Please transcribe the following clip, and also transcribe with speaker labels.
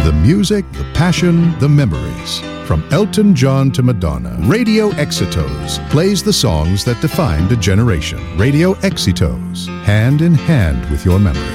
Speaker 1: The music, the passion, the memories. From Elton John to Madonna, Radio Exitos plays the songs that defined a generation. Radio Exitos, hand in hand with your memories.